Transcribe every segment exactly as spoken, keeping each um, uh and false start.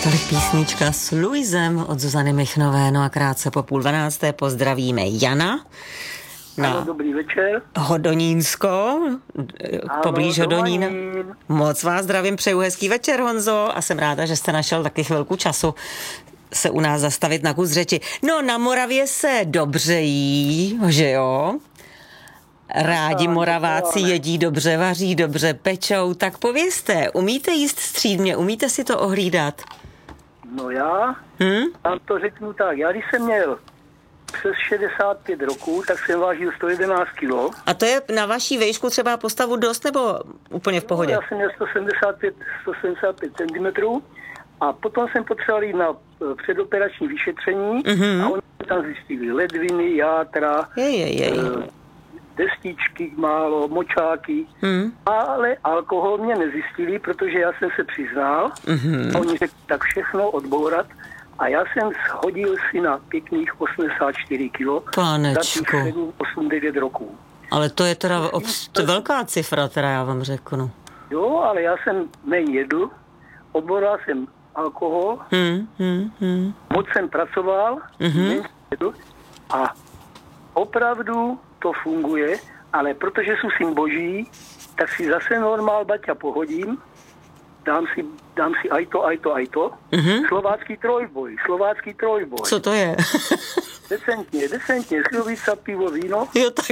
Tolik písnička s Luisem od Zuzany Michnové. No a krátce po půl dvanácté pozdravíme Jana na ano, dobrý večer. Hodonínsko, poblíž Hodonína. Moc vás zdravím, přeju hezký večer, Honzo, a jsem ráda, že jste našel taky chvilku času se u nás zastavit na kus řeči. No, na Moravě se dobře jí, že jo? Rádi Moraváci jedí dobře, vaří dobře, pečou, tak povězte, umíte jíst střídmě, umíte si to ohlídat? No já, hmm? vám to řeknu tak, já když jsem měl přes šedesát pět roků, tak jsem vážil sto jedenáct kilo. A to je na vaší výšku třeba postavu dost, nebo úplně v pohodě? No, já jsem měl sto sedmdesát pět centimetrů a potom jsem potřeboval jít na předoperační vyšetření mm-hmm. a oni tam zjistili ledviny, játra, je, je, je, je. destičky málo, močáky, mm. ale alkohol mě nezjistili, protože já jsem se přiznal mm-hmm. a oni řekli tak všechno odbourat a já jsem shodil si na pěkných osmdesát čtyři kilo za těch sedm, osm, devět roků. Ale to je teda obst- to velká cifra, teda já vám řeknu. Jo, ale já jsem nejedl, odboral jsem alkohol, mm, mm, mm. moc jsem pracoval, mm-hmm. nejedl a opravdu to funguje, ale protože jsou syn boží, tak si zase normál baťa pohodím, dám si, dám si aj to, aj to, aj to. Mm-hmm. Slovácký trojboj, slovácký trojboj. Co to je? Decentně, decentně, slivovica, pivo, víno. Jo, tak.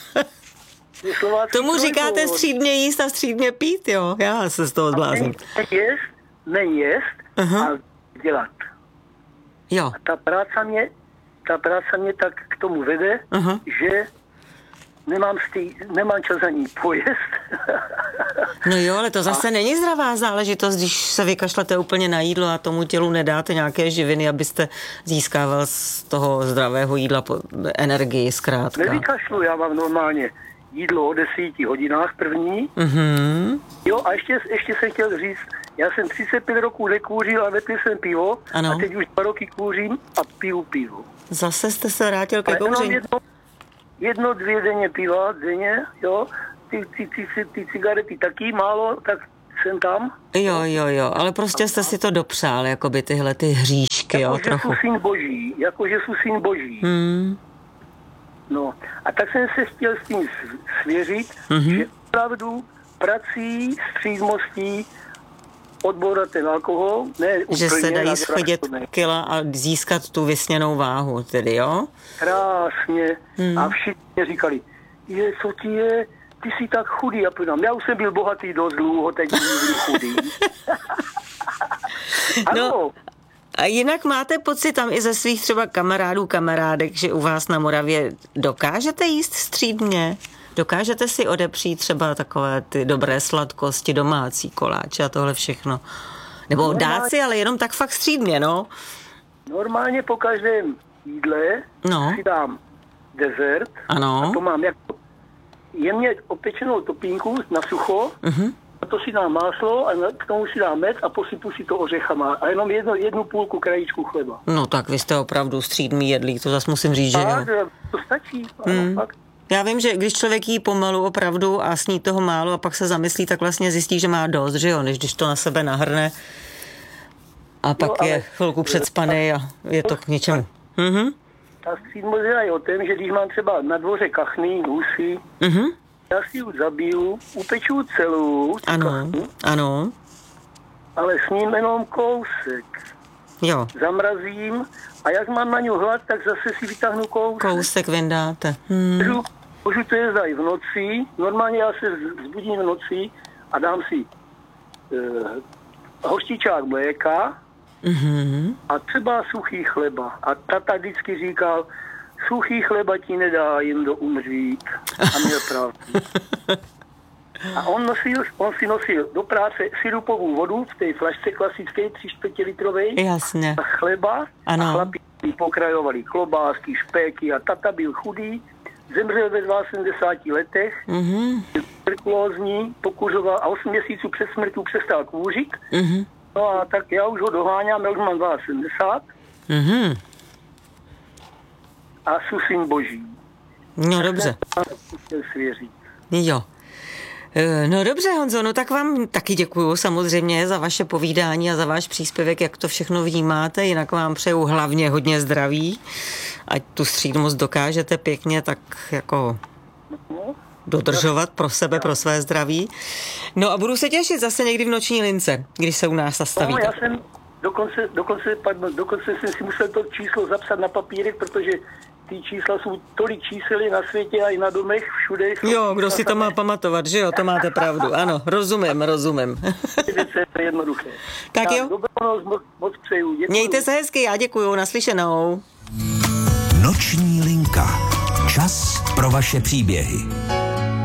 Tomu trojboj. Říkáte střídmě jíst a střídmě pít, jo? Já se z toho zblázím. Nejíst, nejíst uh-huh. a dělat. Jo. A ta práce mě, ta práce mě tak k tomu vede, uh-huh. že nemám, stý, nemám čas ani pojést. No jo, ale to zase a... není zdravá záležitost, když se vykašlete úplně na jídlo a tomu tělu nedáte nějaké živiny, abyste získával z toho zdravého jídla energii zkrátka. Nevykašlu, já mám normálně jídlo o deseti hodinách první. Mm-hmm. Jo, a ještě, ještě jsem chtěl říct, já jsem třicet pět roků nekouřil a nepil jsem pivo. Ano. A teď už dva roky kouřím a piju pivo. Zase jste se vrátil ke kouření. Jedno, jedno, dvě denně piva, denně, jo. Ty, ty, ty, ty, ty cigarety taky málo, tak jsem tam. Jo, jo, jo, ale prostě jste si to dopřál, jakoby tyhle ty hříšky, jako, jo, trochu. Jakože jsou syn boží, jakože jsou syn boží. Hmm. No, a tak jsem se chtěl s tím svěřit, mm-hmm. že opravdu prací, střídmostí odbourat ten alkohol, ne úplně. Že se dají schodit kila a získat tu vysněnou váhu, tedy jo? Krásně. Hmm. A všichni říkali, je, co ti je, ty jsi tak chudý. A půjdám, já už jsem byl bohatý dost dlouho, teď byl chudý. No, a jinak máte pocit tam i ze svých třeba kamarádů, kamarádek, že u vás na Moravě dokážete jíst střídmě? Dokážete si odepřít třeba takové ty dobré sladkosti, domácí koláče a tohle všechno? Nebo normálně, dát si, ale jenom tak fakt střídmě, no? Normálně po každém jídle no. si dám dezert. Ano. A to mám jako jemně opečenou topínku na sucho. Uh-huh. A to si dám máslo a k tomu si dám med a posypu si to ořechama. A jenom jedno, jednu půlku krajíčku chleba. No tak vy jste opravdu střídmý jedlík, to zase musím říct, že a, jo. To stačí, ano, hmm. fakt. Já vím, že když člověk jí pomalu opravdu a sní toho málo a pak se zamyslí, tak vlastně zjistí, že má dost, že jo, než když to na sebe nahrne a pak no, je chvilku předspaný a je to k ničemu. Mhm. Ta střídmost je o tom, že když mám třeba na dvoře kachny, husy, mhm. já si ji zabiju, upeču celou ano, kachnu, ano. ale sním jenom kousek. Jo. Zamrazím a jak mám na ňu hlad, tak zase si vytáhnu kousek. Kousek vyndáte. Hmm. Můžu, můžu to jíst i v noci. Normálně já se zbudím v noci a dám si uh, hořčičák mléka mm-hmm. a třeba suchý chleba. A tata vždycky říkal, suchý chleba ti nedá jen do umřít. A měl pravdu. A on, nosil, on si nosil do práce sirupovou vodu v té flašce klasické tři čtvrtě litrovej. Jasně. A chleba. Ano. A chlapi pokrajovali klobásky, špéky a tata byl chudý. Zemřel ve sedmdesáti dvou letech. Mm-hmm. Tuberkulózní, pokuřoval a osm měsíců před smrtí přestal kouřit. Mm-hmm. No a tak já už ho doháňám, já už mám sedmdesát dva. Mm-hmm. A jsou syn boží. No dobře. Chtěl svěřit. Jo. No dobře, Honzo, no tak vám taky děkuju samozřejmě za vaše povídání a za váš příspěvek, jak to všechno vnímáte, jinak vám přeju hlavně hodně zdraví, ať tu střídmost dokážete pěkně tak jako dodržovat pro sebe, pro své zdraví. No a budu se těšit zase někdy v noční lince, když se u nás zastavíte. No, já jsem dokonce, dokonce, pardon, dokonce jsem si musel to číslo zapsat na papírek, protože ty čísla jsou tolik čísel na světě a i na domech, všude. Jo, kdo si to má pamatovat, že jo, to máte pravdu. Ano, rozumím, rozumím. To je jednoduché. Tak, tak jo. Dobrou noc, moc, moc přeju. Děkuju. Mějte se hezky, já děkuju, naslyšenou. Noční linka. Čas pro vaše příběhy.